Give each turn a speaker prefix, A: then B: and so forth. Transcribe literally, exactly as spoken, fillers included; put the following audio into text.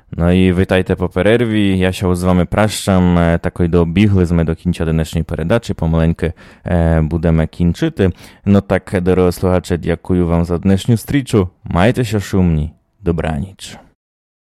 A: No і вітайте по перерві, я ще з вами прощам, такої добігли ми до кінця денешньої передачі, помаленьки е, будемо кінчити. Ну так, дорогі слухачі, дякую вам за днешню зустрічу, майте ще шумні, добраніч.